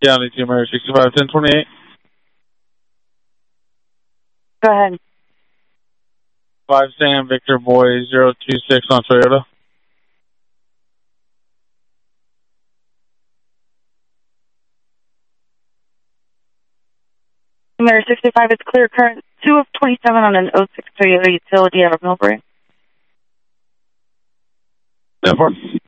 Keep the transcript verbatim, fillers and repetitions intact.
County two, Mary sixty-five, ten twenty-eight. Go ahead. five Sam Victor Boy zero two six on Toyota. Mary sixty-five, it's clear current two of twenty-seven on an oh six Toyota utility out of Millbrae. ten four.